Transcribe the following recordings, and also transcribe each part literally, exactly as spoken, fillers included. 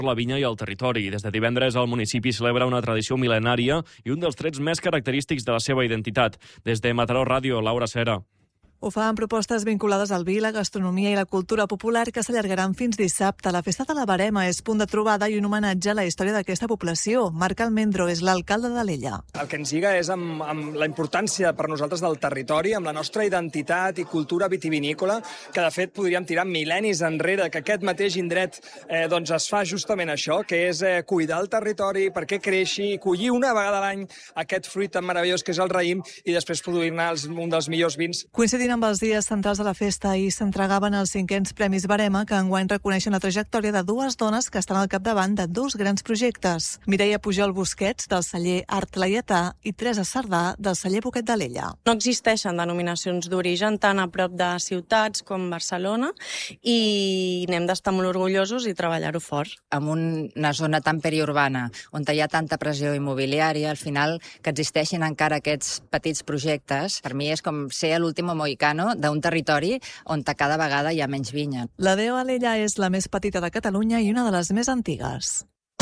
la vinya i el territori. Des de divendres el municipi celebra una tradició mil·lenària i un dels trets més característics de la seva identitat. Des de Mataró Ràdio, Laura Cera. Ho fa amb propostes vinculades al vi, la gastronomia i la cultura popular que s'allargaran fins dissabte. La festa de la Verema és punt de trobada i un homenatge a la història d'aquesta població. Marc Almendro és l'alcalde d'Alella. El que ens lliga és amb, amb la importància per nosaltres del territori, amb la nostra identitat i cultura vitivinícola, que de fet podríem tirar mil·lennis enrere, que aquest mateix indret eh, doncs es fa justament això, que és eh, cuidar el territori perquè creixi, collir una vegada a l'any aquest fruit tan meravellós que és el raïm i després produir-ne un dels millors vins. Coincidint amb els dies centrals de la festa i s'entregaven els cinquens Premis Verema, que enguany reconeixen la trajectòria de dues dones que estan al capdavant de dos grans projectes. Mireia Pujol Busquets, del celler Art Laietà, i Teresa Sardà, del celler Boquet d'Alella. No existeixen denominacions d'origen tan a prop de ciutats com Barcelona i n'hem d'estar molt orgullosos i treballar-ho fort. En una zona tan periurbana, on hi ha tanta pressió immobiliària, al final que existeixin encara aquests petits projectes, per mi és com ser l'últim moicano d'un territori on cada vegada hi ha menys vinya. La Deo Alella és la més petita de Catalunya i una de les més antigues.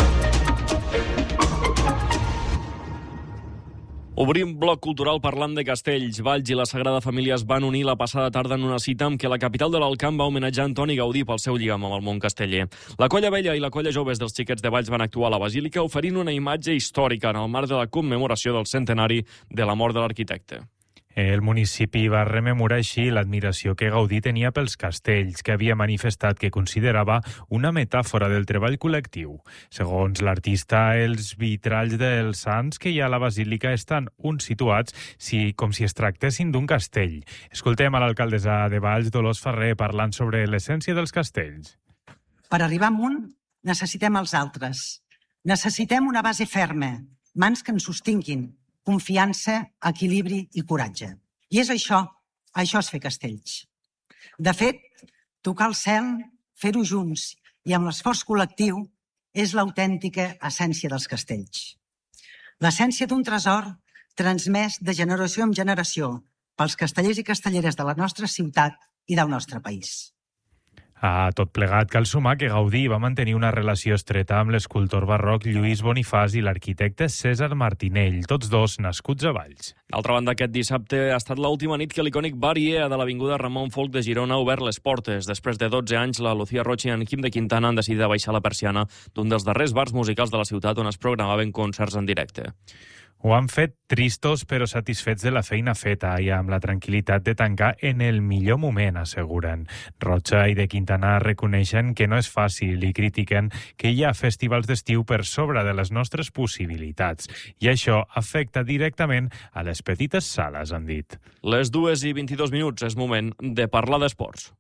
Obrim bloc cultural parlant de castells. Valls i la Sagrada Família es van unir la passada tarda en una cita amb què la capital de l'Alt Camp va homenatjar Antoni Gaudí pel seu lligam amb el món casteller. La Colla Vella i la Colla Joves dels Xiquets de Valls van actuar a la Basílica oferint una imatge històrica en el marc de la commemoració del centenari de la mort de l'arquitecte. El municipi va rememorar així l'admiració que Gaudí tenia pels castells, que havia manifestat que considerava una metàfora del treball col·lectiu. Segons l'artista, els vitralls dels sants que hi ha a la basílica estan uns situats si, com si es tractessin d'un castell. Escoltem a l'alcaldessa de Valls, Dolors Ferrer, parlant sobre l'essència dels castells. Per arribar amunt necessitem els altres. Necessitem una base ferma, mans que ens sostinguin, confiança, equilibri i coratge. I és això, això és fer castells. De fet, tocar el cel, fer-ho junts i amb l'esforç col·lectiu és l'autèntica essència dels castells. L'essència d'un tresor transmès de generació en generació pels castellers i castelleres de la nostra ciutat i del nostre país. A tot plegat, cal sumar que Gaudí va mantenir una relació estreta amb l'escultor barroc Lluís Bonifàs i l'arquitecte Cèsar Martinell, tots dos nascuts a Valls. D'altra banda, aquest dissabte ha estat l'última nit que l'icònic bar I E A de l'avinguda Ramon Folch de Girona ha obert les portes. Després de dotze anys, la Lucía Roig i en Quim de Quintana han decidit abaixar la persiana d'un dels darrers bars musicals de la ciutat on es programaven concerts en directe. Ho han fet tristos però satisfets de la feina feta i amb la tranquil·litat de tancar en el millor moment, asseguren. Rocha i de Quintana reconeixen que no és fàcil i critiquen que hi ha festivals d'estiu per sobre de les nostres possibilitats. I això afecta directament a les petites sales, han dit. Les dues i vint-i-dos minuts és moment de parlar d'esports.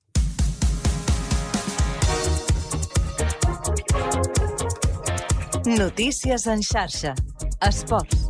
Notícies en xarxa. Esports.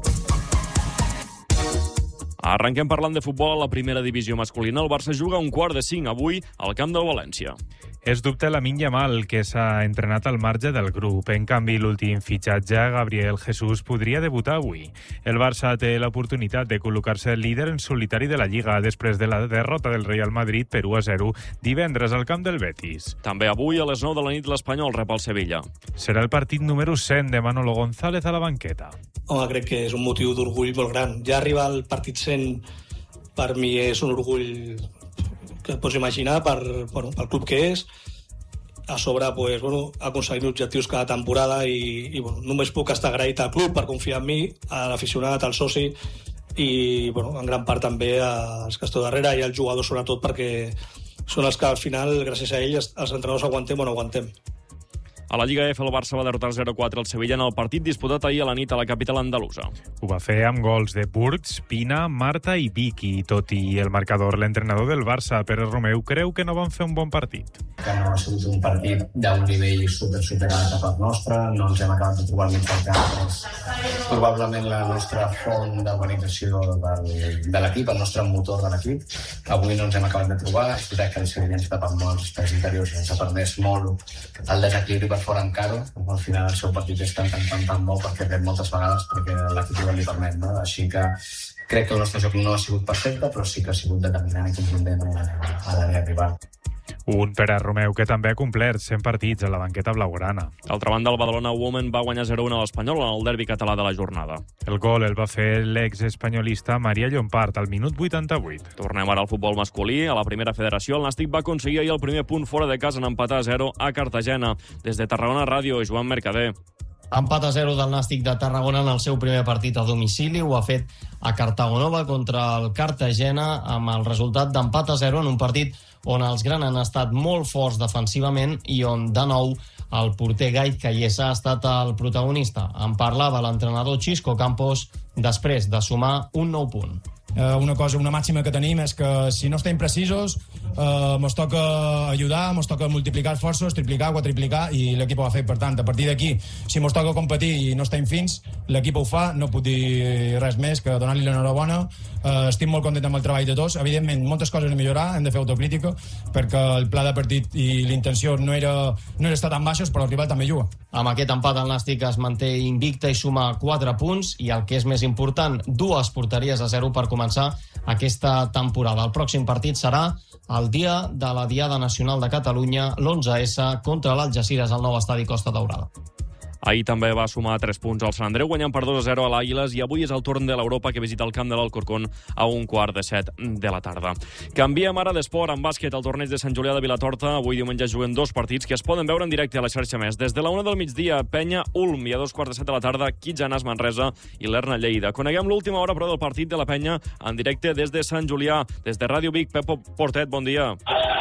Arrenquem parlant de futbol a la primera divisió masculina. El Barça juga a un quart de cinc avui al camp del València. És dubte Lamine Yamal, que s'ha entrenat al marge del grup. En canvi, l'últim fitxatge, Gabriel Jesús, podria debutar avui. El Barça té l'oportunitat de col·locar-se líder en solitari de la Lliga després de la derrota del Real Madrid per u a zero divendres al camp del Betis. També avui a les nou de la nit l'Espanyol rep el Sevilla. Serà el partit número cent de Manolo González a la banqueta. Home, crec que és un motiu d'orgull molt gran. Ja arribar al partit cent per mi és un orgull que et pots imaginar per, bueno, pel club que és. A sobre, pues, bueno, aconseguint objectius cada temporada i, i bueno, només puc estar agraït al club per confiar en mi, a l'aficionat, al soci i bueno, en gran part també als que estou darrere i als jugadors sobretot, perquè són els que al final, gràcies a ells, els entrenadors aguantem o no aguantem. A la Lliga F, el Barça va derrotar zero a quatre al Sevilla en el partit disputat ahir a la nit a la capital andalusa. Ho va fer amb gols de Burgs, Pina, Marta i Vicky. Tot i el marcador, l'entrenador del Barça, Pere Romeu, creu que no van fer un bon partit. Que no ha sigut un partit d'un nivell super, super alt a part nostre, no ens hem acabat de trobar mig al camp. És probablement la nostra font d'organització de l'equip, el nostre motor de l'equip. Avui no ens hem acabat de trobar, és veritat que el Sevilla ens tapa molts espais interiors i ens ha permès molt el desequilibri per fora amb Caro. Al final el seu partit és tan, tan, tan, tan bo perquè ve moltes vegades perquè l'equip li permet, no? Així que crec que el nostre joc no ha sigut perfecte, però sí que ha sigut determinant i contundent a l'àrea rival. Un Pere Romeu que també ha complert cent partits a la banqueta blaugrana. D'altra banda, el Badalona Women va guanyar zero a un a l'Espanyol en el derbi català de la jornada. El gol el va fer l'ex-espanyolista Maria Llompart al minut vuitanta-vuit. Tornem ara al futbol masculí. A la primera federació, el Nàstic va aconseguir ahir el primer punt fora de casa en empatar a zero a Cartagena. Des de Tarragona Ràdio, Joan Mercader. Empat a zero del Nàstic de Tarragona en el seu primer partit a domicili. Ho ha fet a Cartagonova contra el Cartagena amb el resultat d'empat a zero en un partit on els grans han estat molt forts defensivament i on, de nou, el porter Gait Callesa ha estat el protagonista. En parlava l'entrenador Xisco Campos després de sumar un nou punt. Eh, una cosa, una màxima que tenim és que si no estem precisos eh, mos toca ajudar, mos toca multiplicar esforços, triplicar, quadriplicar, i l'equip ho ha fet. Per tant, a partir d'aquí, si mos toca competir i no estem fins, l'equip ho fa. No puc dir res més que donar-li l'enhorabona. Eh, estic molt content amb el treball de tots. Evidentment, moltes coses a millorar, hem de fer autocrítica, perquè el pla de partit i l'intenció no era, no era estar tan baixos, però el rival també juga. Amb aquest empat el Nàstic es manté invicta i suma quatre punts, i el que és més important, dues porteries a zero per començar aquesta temporada. El pròxim partit serà el dia de la Diada Nacional de Catalunya, l'onze esse, contra l'Algeciras al nou estadi Costa Daurada. Ahir també va sumar tres punts al Sant Andreu, guanyant per dos a zero a l'Àguiles, i avui és el torn de l'Europa, que visita el camp de l'Alcorcón a un quart de set de la tarda. Canviem ara d'esport en bàsquet al torneig de Sant Julià de Vilatorta. Avui diumenge juguen dos partits que es poden veure en directe a la xarxa Més. Des de la una del migdia, Penya Ulm, i a dos quarts de set de la tarda, Quitxanas Manresa i l'Erna Lleida. Coneguem l'última hora, però, del partit de la Penya en directe des de Sant Julià. Des de Ràdio Vic, Pep Portet, bon dia.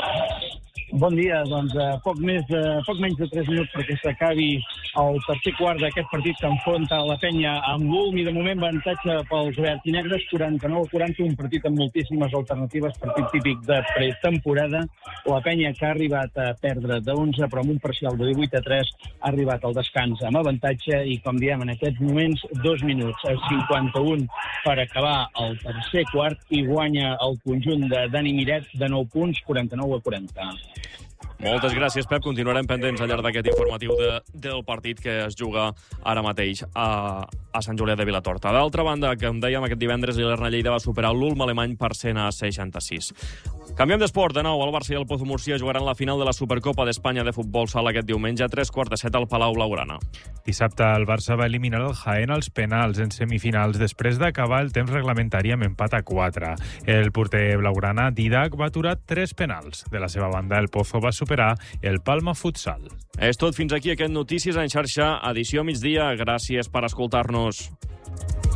Bon dia, doncs uh, poc, més, uh, poc menys de tres minuts perquè s'acabi el tercer quart d'aquest partit que enfronta la Penya amb l'Ulm, i de moment avantatge pels verds i negres, quaranta-nou a quaranta, un partit amb moltíssimes alternatives, partit típic de pretemporada. La Penya, que ha arribat a perdre de onze, però amb un parcial de divuit a tres, ha arribat al descans amb avantatge, i com diem, en aquests moments, dos minuts a cinquanta-un per acabar el tercer quart, i guanya el conjunt de Dani Miret de nou punts, quaranta-nou a quaranta. Moltes gràcies, Pep. Continuarem pendents al llarg d'aquest informatiu de, del partit que es juga ara mateix a, a Sant Julià de Vilatorta. D'altra banda, com dèiem, aquest divendres l'Erna Lleida va superar l'Ulm alemany per cent a seixanta-sis. Canviem d'esport. De nou, el Barça i el Pozo Murcia jugaran la final de la Supercopa d'Espanya de futbol sala aquest diumenge a tres quarts de set al Palau Blaugrana. Dissabte el Barça va eliminar el Jaén als penals en semifinals després d'acabar el temps reglamentari amb empat a quatre. El porter blaugrana Didac va aturar tres penals. De la seva banda, el Pozo va superar el Palma Futsal. És tot fins aquí aquest Notícies en xarxa, edició migdia. Gràcies per escoltar-nos.